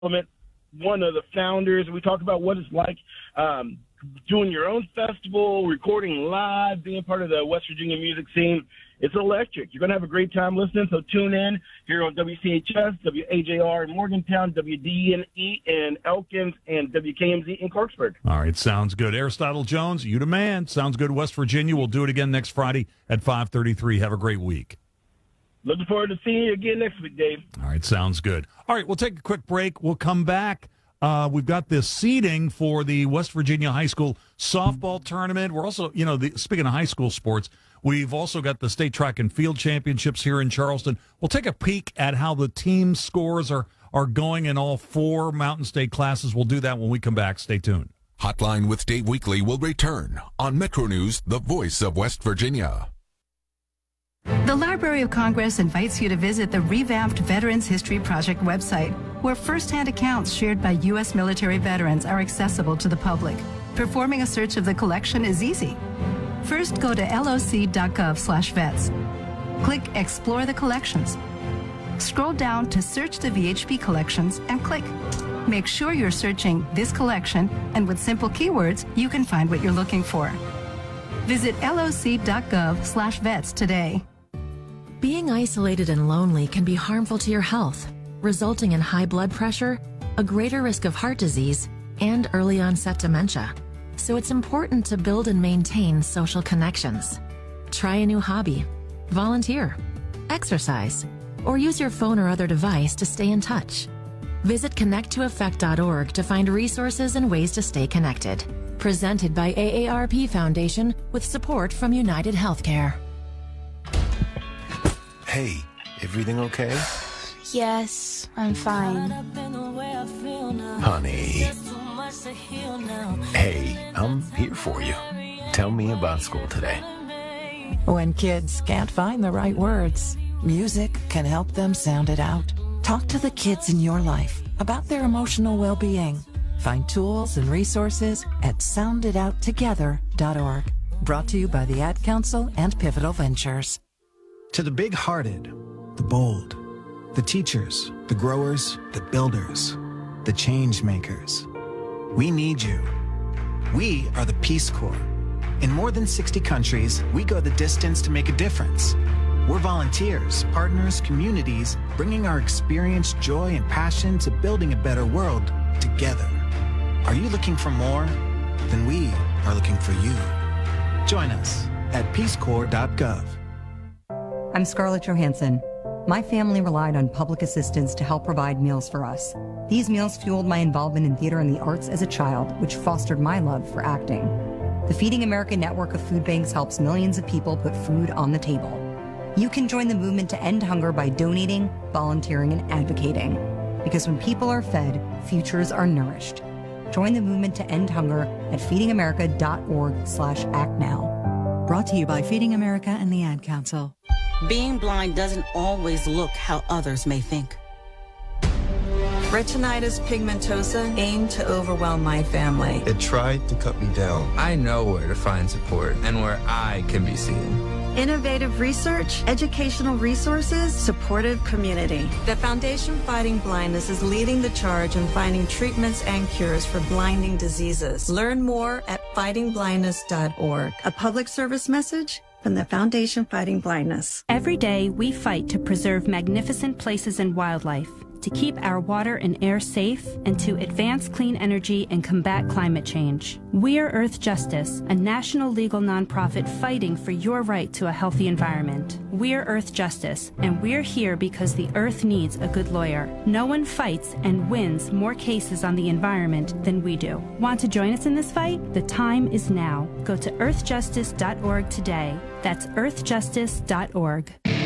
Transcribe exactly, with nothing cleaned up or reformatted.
one of the founders. We talk about what it's like um, doing your own festival, recording live, being part of the West Virginia music scene. It's electric. You're going to have a great time listening, so tune in here on W C H S, W A J R in Morgantown, W D N E in Elkins, and W K M Z in Clarksburg. All right, sounds good. Aristotle Jones, you the man. Sounds good, West Virginia. We'll do it again next Friday at five thirty-three. Have a great week. Looking forward to seeing you again next week, Dave. All right, sounds good. All right, we'll take a quick break. We'll come back. Uh, we've got this seeding for the West Virginia High School softball tournament. We're also, you know, the, speaking of high school sports, we've also got the state track and field championships here in Charleston. We'll take a peek at how the team scores are, are going in all four Mountain State classes. We'll do that when we come back. Stay tuned. Hotline with Dave Weekly will return on Metro News, the voice of West Virginia. The Library of Congress invites you to visit the revamped Veterans History Project website, where firsthand accounts shared by U S military veterans are accessible to the public. Performing a search of the collection is easy. First, go to loc.gov slash vets. Click Explore the Collections. Scroll down to Search the V H P Collections and click. Make sure you're searching this collection, and with simple keywords, you can find what you're looking for. Visit loc.gov slash vets today. Being isolated and lonely can be harmful to your health, resulting in high blood pressure, a greater risk of heart disease, and early onset dementia. So it's important to build and maintain social connections. Try a new hobby, volunteer, exercise, or use your phone or other device to stay in touch. Visit connect to effect dot org to find resources and ways to stay connected. Presented by A A R P Foundation with support from United Healthcare. Hey, everything okay? Yes, I'm fine. Honey. Hey, I'm here for you. Tell me about school today. When kids can't find the right words, music can help them sound it out. Talk to the kids in your life about their emotional well-being. Find tools and resources at sound it out together dot org. Brought to you by the Ad Council and Pivotal Ventures. To the big-hearted, the bold, the teachers, the growers, the builders, the change makers. We need you. We are the Peace Corps. In more than sixty countries, we go the distance to make a difference. We're volunteers, partners, communities, bringing our experience, joy, and passion to building a better world together. Are you looking for more? Then we are looking for you. Join us at peace corps dot gov. I'm Scarlett Johansson. My family relied on public assistance to help provide meals for us. These meals fueled my involvement in theater and the arts as a child, which fostered my love for acting. The Feeding America network of food banks helps millions of people put food on the table. You can join the movement to end hunger by donating, volunteering, and advocating. Because when people are fed, futures are nourished. Join the movement to end hunger at feeding america dot org slash act now. Brought to you by Feeding America and the Ad Council. Being blind doesn't always look how others may think. Retinitis pigmentosa aimed to overwhelm my family. It tried to cut me down. I know where to find support and where I can be seen. Innovative research, educational resources, supportive community. The Foundation Fighting Blindness is leading the charge in finding treatments and cures for blinding diseases. Learn more at fighting blindness dot org. A public service message from the Foundation Fighting Blindness. Every day, we fight to preserve magnificent places and wildlife, to keep our water and air safe, and to advance clean energy and combat climate change. We're Earth Justice, a national legal nonprofit fighting for your right to a healthy environment. We're Earth Justice, and we're here because the Earth needs a good lawyer. No one fights and wins more cases on the environment than we do. Want to join us in this fight? The time is now. Go to earth justice dot org today. That's earth justice dot org.